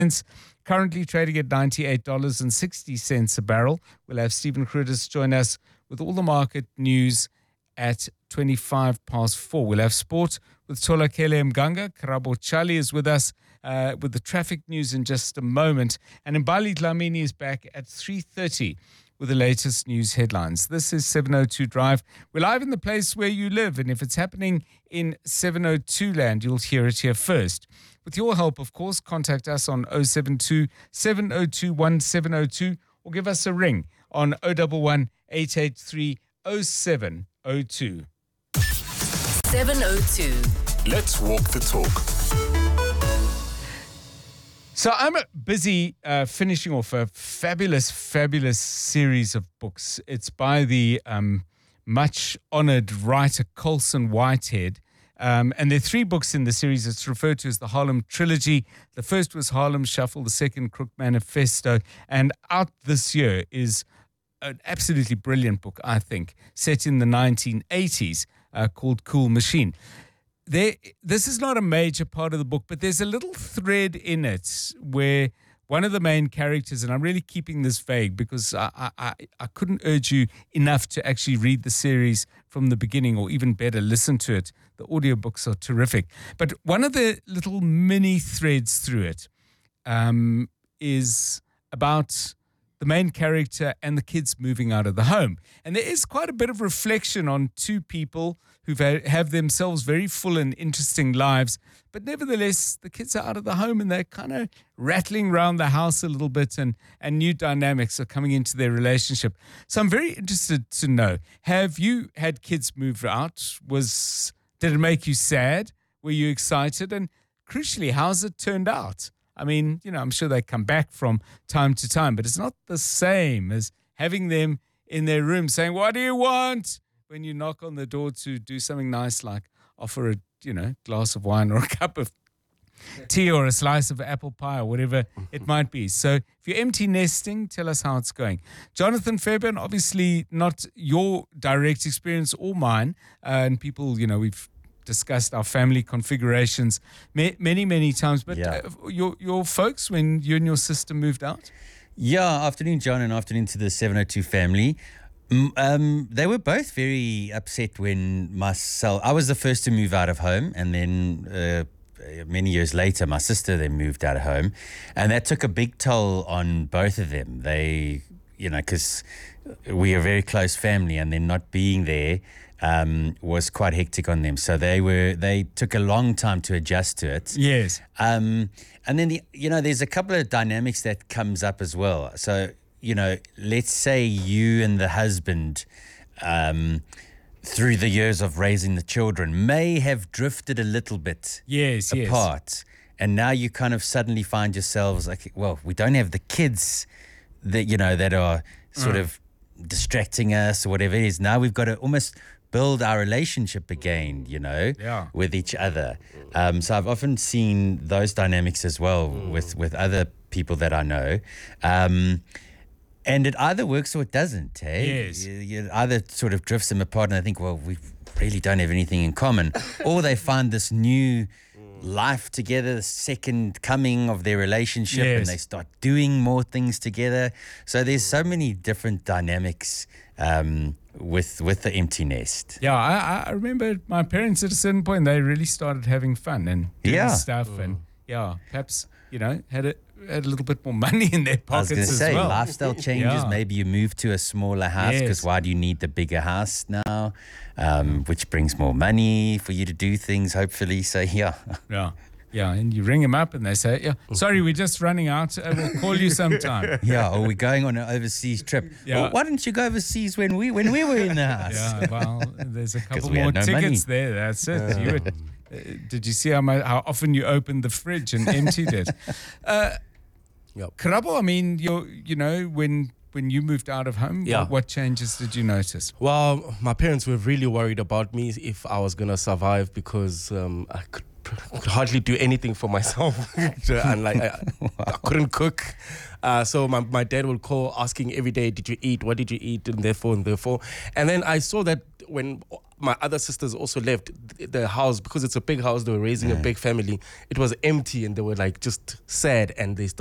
currently trading at $98.60 a barrel. We'll have Stephen Crudis join us with all the market news at 4:25. We'll have sport with Tolakele Mganga. Karabo Chali is with us with the traffic news in just a moment. And Mbali Dlamini is back at 3:30 with the latest news headlines. This is 702 Drive. We're live in the place where you live, and if it's happening in 702 land, you'll hear it here first. With your help, of course, contact us on 072 702 1702 or give us a ring on 011 883 0702. 702. Let's walk the talk. So I'm busy finishing off a fabulous series of books. It's by the much-honored writer Colson Whitehead. And there are 3 books in the series. It's referred to as the Harlem Trilogy. The first was Harlem Shuffle, the second Crook Manifesto. And out this year is an absolutely brilliant book, I think, set in the 1980s called Cool Machine. This is not a major part of the book, but there's a little thread in it where one of the main characters, and I'm really keeping this vague because I couldn't urge you enough to actually read the series from the beginning, or even better, listen to it. The audiobooks are terrific. But one of the little mini threads through it is about the main character and the kids moving out of the home. And there is quite a bit of reflection on 2 people who have themselves very full and interesting lives. But nevertheless, the kids are out of the home and they're kind of rattling around the house a little bit, and new dynamics are coming into their relationship. So I'm very interested to know, have you had kids move out? Did it make you sad? Were you excited? And crucially, how's it turned out? I mean, I'm sure they come back from time to time, but it's not the same as having them in their room saying, "What do you want?" when you knock on the door to do something nice like offer a, glass of wine or a cup of tea or a slice of apple pie or whatever it might be. So if you're empty nesting, tell us how it's going. Jonathan Fairbairn, obviously not your direct experience or mine, and people, we've discussed our family configurations many times, but your folks, when you and your sister moved out? Yeah, afternoon, John, and afternoon to the 702 family. They were both very upset when I was the first to move out of home, and then many years later, my sister then moved out of home, and that took a big toll on both of them. They, because we are a very close family, and then not being there was quite hectic on them. So they took a long time to adjust to it. Yes. And then there's a couple of dynamics that comes up as well. So, let's say you and the husband, through the years of raising the children, may have drifted a little bit apart. And now you kind of suddenly find yourselves like, well, we don't have the kids that are sort of distracting us or whatever it is. Now we've got to almost build our relationship again, with each other. So I've often seen those dynamics as well with other people that I know. And it either works or it doesn't, hey? Yes. You either sort of drifts them apart and they think, well, we really don't have anything in common. Or they find this new life together, the second coming of their relationship, and they start doing more things together. So there's so many different dynamics with the empty nest. Yeah, I remember my parents at a certain point, they really started having fun and doing stuff, and perhaps, had a little bit more money in their pockets. I was going to say, well. lifestyle changes. Maybe you move to a smaller house because why do you need the bigger house now? Which brings more money for you to do things, hopefully. So, Yeah, and you ring them up and they say, sorry, we're just running out. We'll call you sometime. Or we're going on an overseas trip. Yeah. Well, why didn't you go overseas when we were in the house? Yeah, well, there's a couple more tickets there. That's it. Did you see how often you opened the fridge and emptied it? Karabo, I mean, when you moved out of home, what changes did you notice? Well, my parents were really worried about me if I was going to survive because I could hardly do anything for myself. And I couldn't cook. So my dad would call asking every day, did you eat? What did you eat? And therefore. And then I saw that when my other sisters also left the house, because it's a big house, they were raising a big family, it was empty and they were like just sad, and they